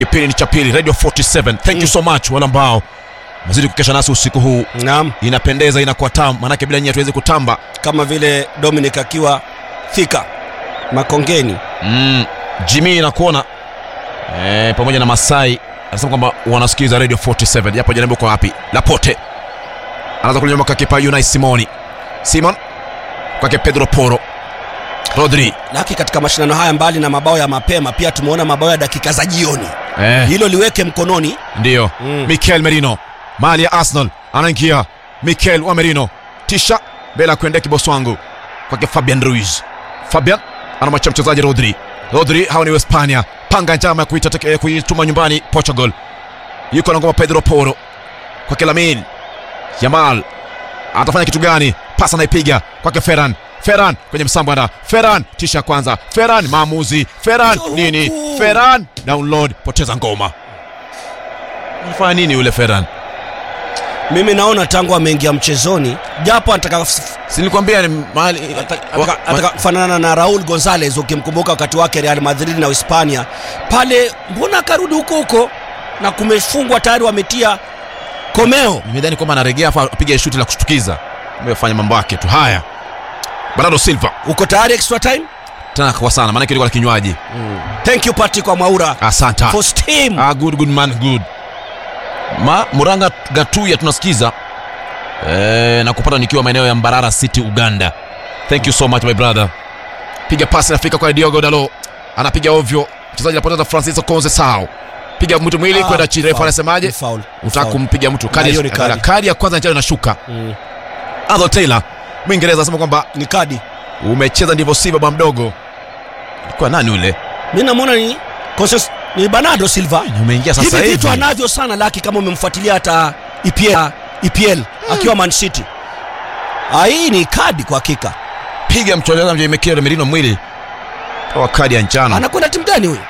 Kipindi ni cha pili Radio 47. Thank you so much wala ambao mzidi kukesha nasi usiku huu. Naam. Inapendeza, inakuwa tamu, maana bila nyinyi hatuwezi kutamba. Kama vile Dominic akiwa Thika Makongeni. Jimmy inakuona pamoja na Masai anasema kwamba wanasikiza Radio 47. Japo jaribu kwa wapi? Laporte anaanza kunyoma kwa kipa Unai Simon kwa Pedro Porro. Rodri. Laki katika mashindano haya, mbali na mabao ya mapema, pia tumeona mabao ya dakika za jioni. Hilo liweke mkononi. Ndio. Mikel Merino, mali ya Arsenal, anaingia Mikel wa Merino, tisha bila kuendea kibosi wangu kwa Fabian Ruiz. Fabian anamwacha mchezaji Rodri, hao ni Hispania, panga njama ya kuituma nyumbani Portugal. Yuko na ngoma Pedro Porro kwa Lamine Yamal, atafanya kitu gani? Pasa naipiga kwa Ferran kwenye msambwana. Ferran tisha kwanza. Ferran maamuzi. Ferran nini? Ferran download, poteza ngoma. Anafanya nini yule Ferran? Mimi naona tangu ameingia mchezoni, japo anataka, si nilikwambia ni mahali ataka kufanana na Raul Gonzalez, ukimkumbuka wakati wake Real Madrid na Hispania pale, mbona akarudi huko na kumefungwa tayari, wametia komeo. Nimedhani kwamba anarejea afa apige shuti la kushtukiza. Amefanya mambo yake tu. Haya, Bernardo Silva, uko tayari extra time? Tena kwa sana, maana kilikuwa kinywaji. Thank you Patrick kwa Mwaura. Asante. For steam. Good man, good. Muranga Gatuya tunasikiza na kupata nikiwa maeneo ya Mbarara City, Uganda. Thank you so much my brother. Piga pasi nafika kwa Diogo Dalot, anapiga ovyo, mchezaji anapoteza. Francisco Conceição, piga mtu mwili kwenda chini. Refa anasemaje? Utaka kumpiga mtu kadi ya kwanza njano inashuka. Adol Taylor Mwingereza anasema kwamba ni kadi. Umecheza ndivyo sivyo baba mdogo. Kwa nani yule? Mimi namuona ni Bernardo Silva. Umeingia sasa hivi. Vitu anavyo sana Laki, kama umemfuatilia hata EPL akiwa Man City. Hii ni kadi kwa hakika. Piga mcholezo mje Mikel Merino mwili. Kwa kadi ya njano. Anakwenda timu gani huyo?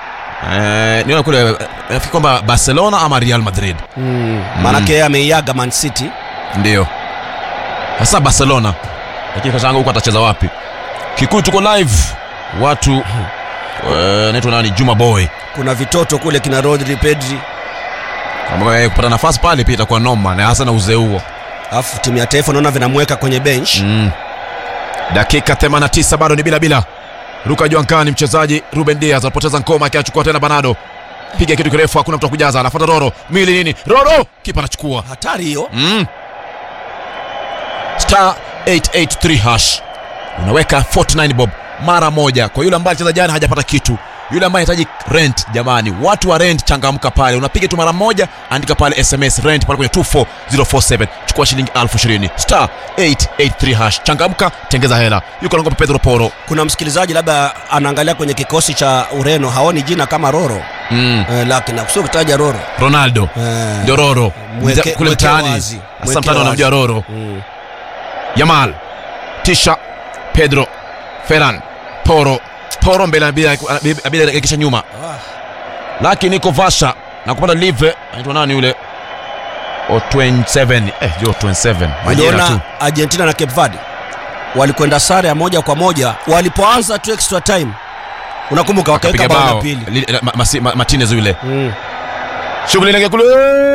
Niona kule nafikiri kwamba Barcelona ama Real Madrid. Maana yake ameiaga Man City. Ndio. Hasa Barcelona. Lakini kwa sababu huko atacheza wapi? Kikuu tuko live. Watu naitwa nani? Juma Boy. Kuna vitoto kule kina Rodri, Pedri. Kama kupata nafasi pale pia itakuwa noma, na hasa na uzee huo. Alafu timu ya taifa naona vinamweka kwenye bench. Dakika 89 bado ni bila. Ruka Juankani, mchezaji Ruben Diaz anapoteza ngoma, akiachukua tena Bernardo. Piga kitu kirefu, hakuna mtu kujaza, anafuata Roro. Mili nini? Roro, kipa anachukua. Hatari hiyo. Star 883 hash. Unaweka 49 bob mara moja. Kwa yule ambaye alicheza jana hajapata kitu, yule ambaye anahitaji rent, jamani, watu wa rent, changamka pale. Unapiga tu mara moja, andika pale SMS rent pale kwenye 24047, chukua shilingi 20,000. Star 883 hash. Changamka, tengeza hela. Yuko na ngoma Pedro Porro. Kuna msikilizaji labda anaangalia kwenye kikosi cha Ureno, haoni jina kama Roro. Lakini kusio kutaja Roro. Ronaldo. Ndio Roro. Kule mtaani. Sasa mtaani wanamjua Roro. Yamal. Tisha Pedro Ferran Porro mbele bila kisha nyuma. Lakini niko Vasha na kupata live, anaitwa nani yule? 27. Yo 27. Majira tu. Argentina na Cape Verde walikwenda sare ya 1-1 walipoanza tu extra time. Unakumbuka wakaweka bao la pili. Martinez yule. Shughuli ile kule.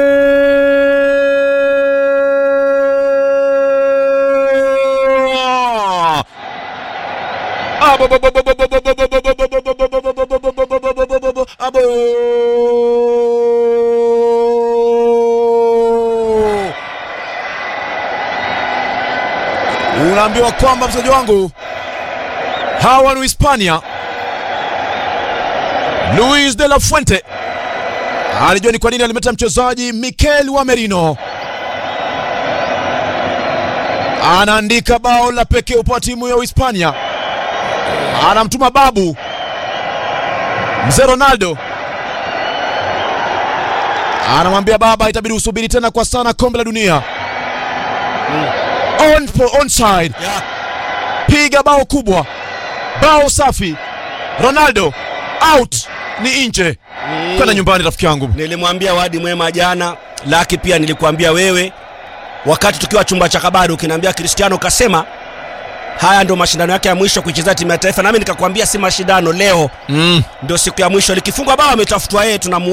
Unaambiwa kwamba mchezaji wangu hawa ni Hispania. Luis de la Fuente alijua ni kwa nini alimeta mchezaji Mikel wa Merino. Anaandika bao la pekee kwa timu ya Hispania. Anamtuma babu mzee Ronaldo, anamwambia baba, itabidi usubiri tena kwa sana kombe la dunia. Onside. Piga bao kubwa, bao safi. Ronaldo out, ni nje. Kwenda nyumbani rafiki yangu. Nilimwambia wadi mwema jana, Laki pia nilikuambia wewe wakati tukiwa chumba cha kabari, ukiniambia Cristiano kasema Haya ndio mashindano yake ya mwisho kuichezea timu ya taifa, nami nikakwambia si mashindano leo. Ndio siku ya mwisho, likifungwa bao ametafutwa yeye, tunamu